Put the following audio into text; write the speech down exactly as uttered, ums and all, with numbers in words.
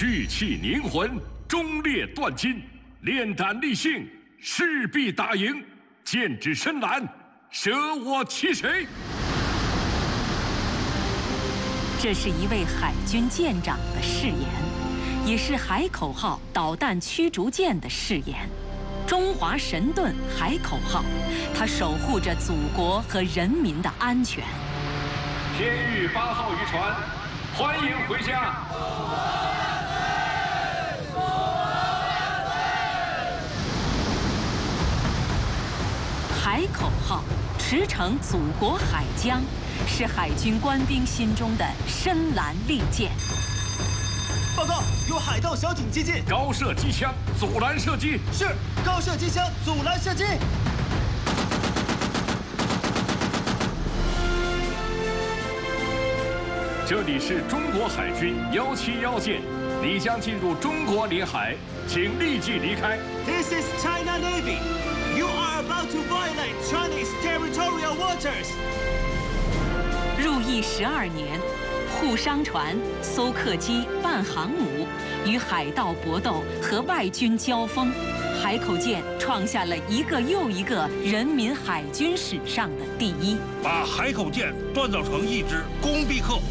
聚气凝魂，忠烈断金，炼胆立信，势必打赢。剑指深蓝，舍我其谁？ 这是一位海军舰长的誓言，也是海口号导弹驱逐舰的誓言。中华神盾海口号，它守护着祖国和人民的安全。 天域八号渔船，欢迎回家。 海口号驰骋祖国海疆，是海军官兵心中的深蓝利剑。 报告，有海盗小艇接近， 高射机枪，阻拦射击。 是，高射机枪，阻拦射击。 这里是中国海军幺七幺舰，你将进入中国领海，请立即离开。 This is China Navy. You are about to violate Chinese territorial waters. 入役十二年，护商船、搜客机、半航母与海盗搏斗和外军交锋，海口舰创下了一个又一个人民海军史上的第一。 把海口舰锻造成一支攻必克、